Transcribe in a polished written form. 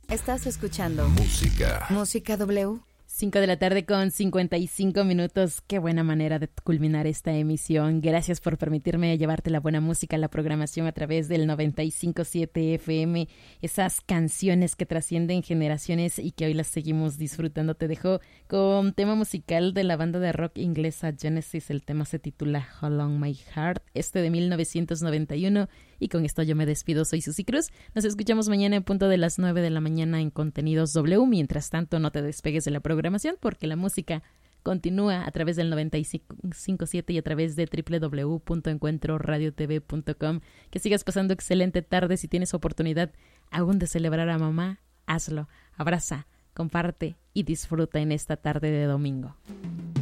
Estás escuchando Música W. 5 de la tarde con 55 minutos. Qué buena manera de culminar esta emisión. Gracias por permitirme llevarte la buena música, la programación a través del 95.7 FM. Esas canciones que trascienden generaciones y que hoy las seguimos disfrutando. Te dejo con tema musical de la banda de rock inglesa Genesis. El tema se titula Hold on My Heart, de 1991. Y con esto yo me despido. Soy Susi Cruz. Nos escuchamos mañana en punto de las 9 de la mañana en Contenidos W. Mientras tanto, no te despegues de la programación porque la música continúa a través del 95.7 y a través de www.encuentroradiotv.com. Que sigas pasando excelente tarde. Si tienes oportunidad aún de celebrar a mamá, hazlo. Abraza, comparte y disfruta en esta tarde de domingo.